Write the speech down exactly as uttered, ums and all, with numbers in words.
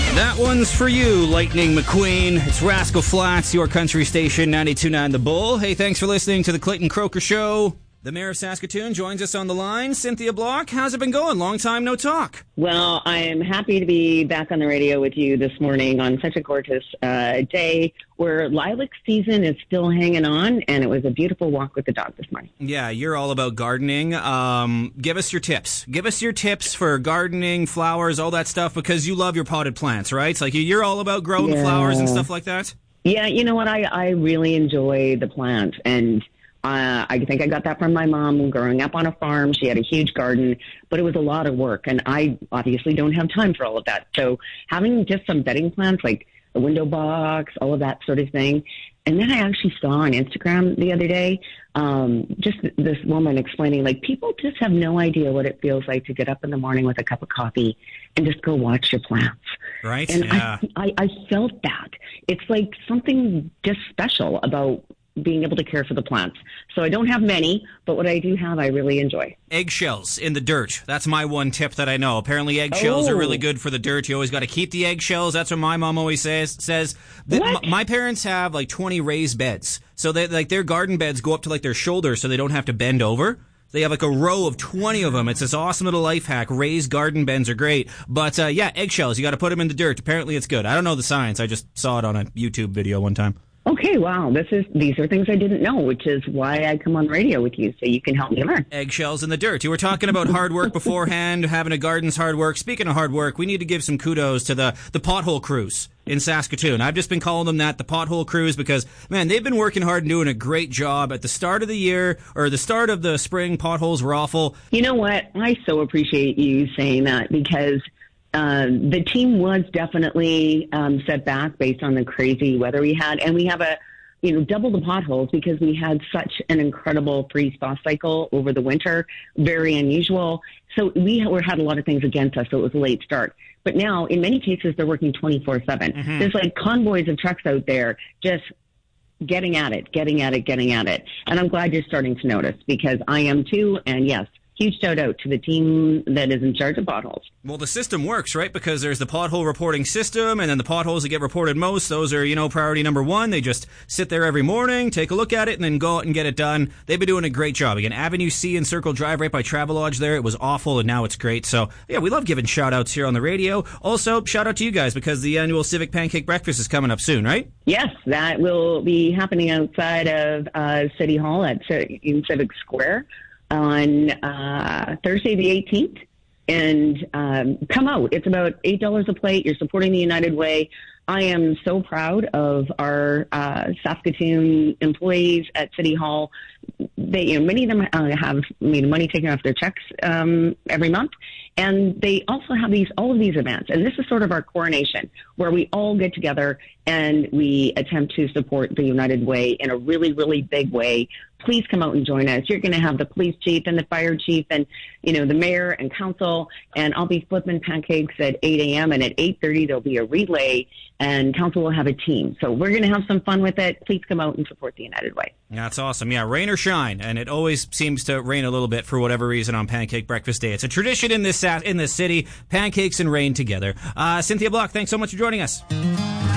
That one's for you, Lightning McQueen. It's Rascal Flatts, your country station, ninety-two point nine The Bull. Hey, thanks for listening to the Clayton Croker Show. The mayor of Saskatoon joins us on the line. Cynthia Block, how's it been going? Long time no talk. Well, I am happy to be back on the radio with you this morning on such a gorgeous uh, day where lilac season is still hanging on, and it was a beautiful walk with the dog this morning. Yeah, you're all about gardening. Um, give us your tips. Give us your tips for gardening, flowers, all that stuff, because you love your potted plants, right? It's like you're all about growing yeah. flowers and stuff like that? Yeah, you know what? I, I really enjoy the plants, and Uh, I think I got that from my mom growing up on a farm. She had a huge garden, but it was a lot of work, and I obviously don't have time for all of that. So having just some bedding plants like a window box, all of that sort of thing. And then I actually saw on Instagram the other day um, just this woman explaining, like, people just have no idea what it feels like to get up in the morning with a cup of coffee and just go watch your plants. Right, and yeah. I, I, I felt that. It's like something just special about being able to care for the plants. So I don't have many, but what I do have, I really enjoy. Eggshells in the dirt. That's my one tip that I know. Apparently eggshells oh. are really good for the dirt. You always got to keep the eggshells. That's what my mom always says. says that what? M- my parents have like twenty raised beds. So they like their garden beds go up to like their shoulders so they don't have to bend over. They have like a row of twenty of them. It's this awesome little life hack. Raised garden beds are great. But uh, yeah, eggshells, you got to put them in the dirt. Apparently it's good. I don't know the science. I just saw it on a YouTube video one time. Okay, wow. This is these are things I didn't know, which is why I come on radio with you, so you can help me learn. Eggshells in the dirt. You were talking about hard work beforehand, having a garden's hard work. Speaking of hard work, we need to give some kudos to the, the pothole crews in Saskatoon. I've just been calling them that, the pothole crews, because, man, they've been working hard and doing a great job. At the start of the year, or the start of the spring, potholes were awful. You know what? I so appreciate you saying that, because Uh, the team was definitely um, set back based on the crazy weather we had. And we have a, you know, double the potholes because we had such an incredible freeze-thaw cycle over the winter, very unusual. So we were, had a lot of things against us, so it was a late start. But now, in many cases, they're working twenty-four seven. Mm-hmm. There's like convoys of trucks out there just getting at it, getting at it, getting at it. And I'm glad you're starting to notice, because I am too, and yes, huge shout out to the team that is in charge of potholes. Well, the system works, right? Because there's the pothole reporting system, and then the potholes that get reported most, those are, you know, priority number one. They just sit there every morning, take a look at it, and then go out and get it done. They've been doing a great job. Again, Avenue C and Circle Drive right by Travelodge there. It was awful, and now it's great. So, yeah, we love giving shout outs here on the radio. Also, shout out to you guys, because the annual Civic Pancake Breakfast is coming up soon, right? Yes, that will be happening outside of uh, City Hall at in Civic Square on uh, Thursday the eighteenth, and um, come out. It's about eight dollars a plate. You're supporting the United Way. I am so proud of our uh, Saskatoon employees at City Hall. They, you know, many of them uh, have made money taken off their checks um, every month, and they also have these all of these events. And this is sort of our coronation, where we all get together and we attempt to support the United Way in a really, really big way. Please come out and join us. You're going to have the police chief and the fire chief and, you know, the mayor and council, and I'll be flipping pancakes at eight a.m. and at eight thirty there'll be a relay, and council will have a team. So we're going to have some fun with it. Please come out and support the United Way. Yeah, that's awesome. Yeah, rain or shine, and it always seems to rain a little bit for whatever reason on Pancake Breakfast Day. It's a tradition in this in this city, pancakes and rain together. Uh, Cynthia Block, thanks so much for joining us.